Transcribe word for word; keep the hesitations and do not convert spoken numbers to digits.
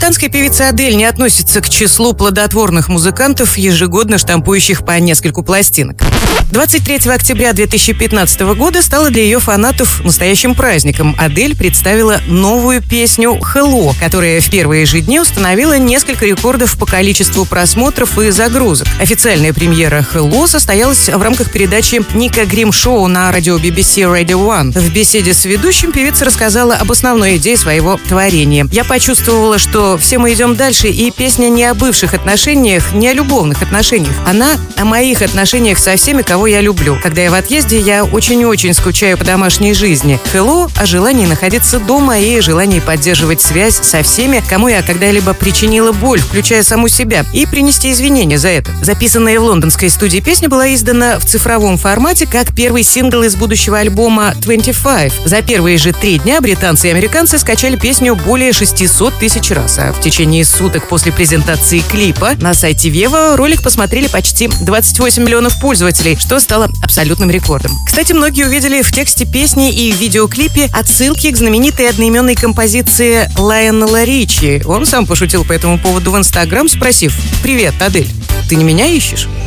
Британская певица Адель не относится к числу плодотворных музыкантов, ежегодно штампующих по нескольку пластинок. двадцать третьего октября две тысячи пятнадцатого года стало для ее фанатов настоящим праздником. Адель представила новую песню «Hello», которая в первые же дни установила несколько рекордов по количеству просмотров и загрузок. Официальная премьера «Hello» состоялась в рамках передачи Ника Грим Шоу на радио би би си Radio One. В беседе с ведущим певица рассказала об основной идее своего творения. «Я почувствовала, что все мы идем дальше, и песня не о бывших отношениях, не о любовных отношениях. Она о моих отношениях со всеми, кого я люблю. Когда я в отъезде, я очень-очень скучаю по домашней жизни. Hello о желании находиться дома и желании поддерживать связь со всеми, кому я когда-либо причинила боль, включая саму себя, и принести извинения за это». Записанная в лондонской студии песня была издана в цифровом формате как первый сингл из будущего альбома двадцать пять. За первые же три дня британцы и американцы скачали песню более шестьсот тысяч раз, а в течение суток после презентации клипа на сайте Вево ролик посмотрели почти двадцать восемь миллионов пользователей, что стало абсолютным рекордом. Кстати, многие увидели в тексте песни и в видеоклипе отсылки к знаменитой одноименной композиции Лайонела Ричи. Он сам пошутил по этому поводу в Инстаграм, спросив: «Привет, Адель, ты не меня ищешь?»